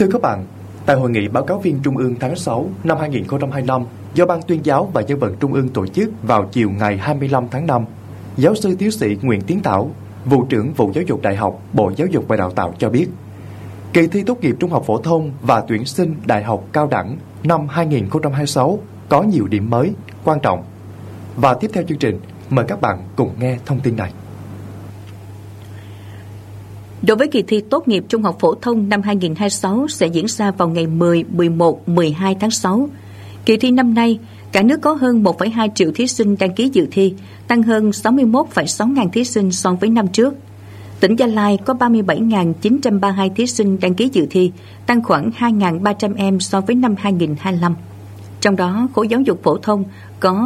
Thưa các bạn, tại Hội nghị Báo cáo viên Trung ương tháng 6 năm 2025 do Ban Tuyên giáo và Dân vận Trung ương tổ chức vào chiều ngày 25 tháng 5, giáo sư tiến sĩ Nguyễn Tiến Thảo, Vụ trưởng Vụ Giáo dục Đại học, Bộ Giáo dục và Đào tạo cho biết, kỳ thi tốt nghiệp trung học phổ thông và tuyển sinh đại học cao đẳng năm 2026 có nhiều điểm mới, quan trọng. Và tiếp theo chương trình, mời các bạn cùng nghe thông tin này. Đối với kỳ thi tốt nghiệp trung học phổ thông năm 2026 sẽ diễn ra vào ngày 10, 11, 12 tháng 6. Kỳ thi năm nay, cả nước có hơn 1,2 triệu thí sinh đăng ký dự thi, tăng hơn 61,6 ngàn thí sinh so với năm trước. Tỉnh Gia Lai có 37.932 thí sinh đăng ký dự thi, tăng khoảng 2.300 em so với năm 2025. Trong đó, khối giáo dục phổ thông có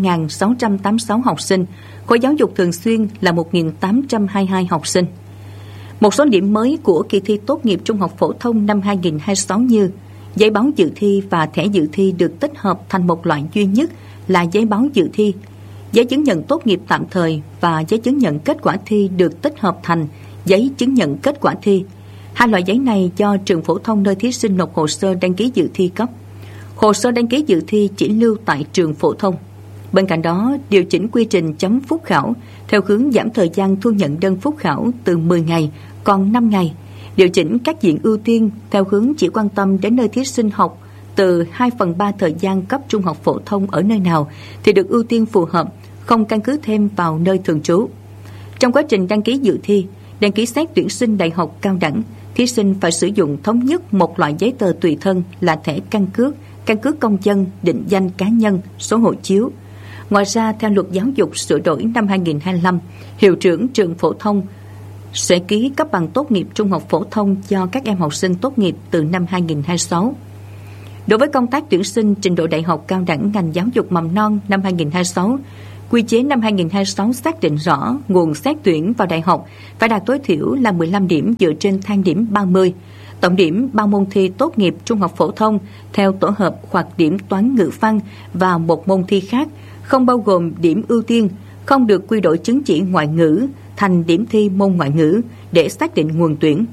35.686 học sinh, khối giáo dục thường xuyên là 1.822 học sinh. Một số điểm mới của kỳ thi tốt nghiệp trung học phổ thông năm 2026 như giấy báo dự thi và thẻ dự thi được tích hợp thành một loại duy nhất là giấy báo dự thi, giấy chứng nhận tốt nghiệp tạm thời và giấy chứng nhận kết quả thi được tích hợp thành giấy chứng nhận kết quả thi. Hai loại giấy này do trường phổ thông nơi thí sinh nộp hồ sơ đăng ký dự thi cấp. Hồ sơ đăng ký dự thi chỉ lưu tại trường phổ thông. Bên cạnh đó, điều chỉnh quy trình chấm phúc khảo theo hướng giảm thời gian thu nhận đơn phúc khảo từ 10 ngày còn 5 ngày. Điều chỉnh các diện ưu tiên theo hướng chỉ quan tâm đến nơi thí sinh học từ 2/3 thời gian cấp trung học phổ thông ở nơi nào thì được ưu tiên phù hợp, không căn cứ thêm vào nơi thường trú. Trong quá trình đăng ký dự thi, đăng ký xét tuyển sinh đại học cao đẳng, thí sinh phải sử dụng thống nhất một loại giấy tờ tùy thân là thẻ căn cước công dân, định danh cá nhân, số hộ chiếu. Ngoài ra, theo Luật Giáo dục sửa đổi năm 2025, hiệu trưởng trường phổ thông sẽ ký cấp bằng tốt nghiệp trung học phổ thông cho các em học sinh tốt nghiệp từ năm 2026. Đối với công tác tuyển sinh trình độ đại học cao đẳng ngành giáo dục mầm non năm 2026, quy chế năm 2026 xác định rõ nguồn xét tuyển vào đại học phải đạt tối thiểu là 15 điểm dựa trên thang điểm 30. Tổng điểm 3 môn thi tốt nghiệp trung học phổ thông theo tổ hợp hoặc điểm toán ngữ văn và một môn thi khác, không bao gồm điểm ưu tiên, không được quy đổi chứng chỉ ngoại ngữ thành điểm thi môn ngoại ngữ để xác định nguồn tuyển.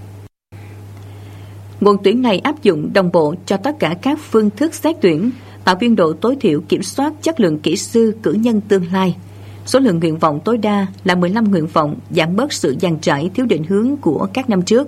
Nguồn tuyển này áp dụng đồng bộ cho tất cả các phương thức xét tuyển, tạo biên độ tối thiểu kiểm soát chất lượng kỹ sư cử nhân tương lai. Số lượng nguyện vọng tối đa là 15 nguyện vọng, giảm bớt sự dàn trải thiếu định hướng của các năm trước.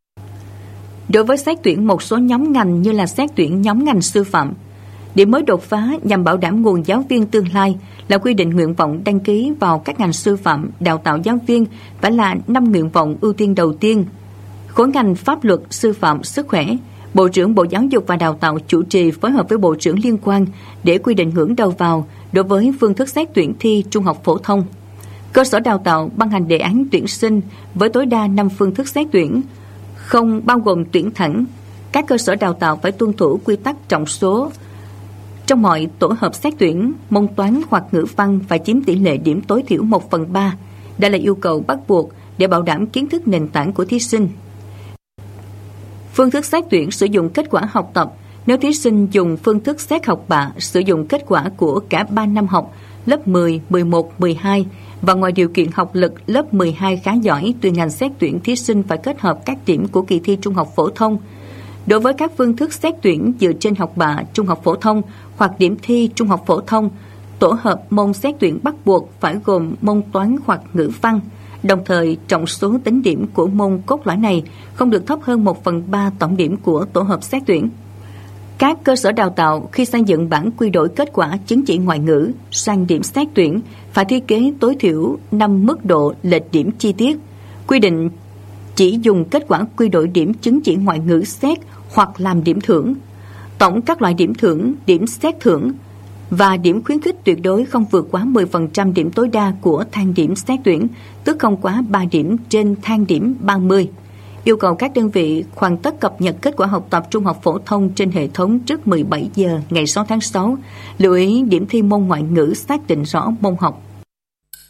Đối với xét tuyển một số nhóm ngành như là xét tuyển nhóm ngành sư phạm, điểm mới đột phá nhằm bảo đảm nguồn giáo viên tương lai là quy định nguyện vọng đăng ký vào các ngành sư phạm, đào tạo giáo viên phải là 5 nguyện vọng ưu tiên đầu tiên. Khối ngành pháp luật, sư phạm, sức khỏe, Bộ trưởng Bộ Giáo dục và Đào tạo chủ trì phối hợp với Bộ trưởng liên quan để quy định ngưỡng đầu vào đối với phương thức xét tuyển thi trung học phổ thông. Cơ sở đào tạo ban hành đề án tuyển sinh với tối đa 5 phương thức xét tuyển, không bao gồm tuyển thẳng. Các cơ sở đào tạo phải tuân thủ quy tắc trọng số. Trong mọi tổ hợp xét tuyển, môn toán hoặc ngữ văn phải chiếm tỷ lệ điểm tối thiểu 1/3. Đây là yêu cầu bắt buộc để bảo đảm kiến thức nền tảng của thí sinh. Phương thức xét tuyển sử dụng kết quả học tập. Nếu thí sinh dùng phương thức xét học bạ, sử dụng kết quả của cả 3 năm học, lớp 10, 11, 12 và ngoài điều kiện học lực lớp 12 khá giỏi, tùy ngành xét tuyển thí sinh phải kết hợp các điểm của kỳ thi trung học phổ thông. Đối với các phương thức xét tuyển dựa trên học bạ trung học phổ thông hoặc điểm thi trung học phổ thông, tổ hợp môn xét tuyển bắt buộc phải gồm môn toán hoặc ngữ văn. Đồng thời, trọng số tính điểm của môn cốt lõi này không được thấp hơn 1/3 tổng điểm của tổ hợp xét tuyển. Các cơ sở đào tạo khi xây dựng bản quy đổi kết quả chứng chỉ ngoại ngữ sang điểm xét tuyển phải thiết kế tối thiểu 5 mức độ lệch điểm chi tiết, quy định chỉ dùng kết quả quy đổi điểm chứng chỉ ngoại ngữ xét hoặc làm điểm thưởng. Tổng các loại điểm thưởng, điểm xét thưởng và điểm khuyến khích tuyệt đối không vượt quá 10% điểm tối đa của thang điểm xét tuyển, tức không quá 3 điểm trên thang điểm 30. Yêu cầu các đơn vị hoàn tất cập nhật kết quả học tập trung học phổ thông trên hệ thống trước 17 giờ ngày 6 tháng 6. Lưu ý điểm thi môn ngoại ngữ xác định rõ môn học.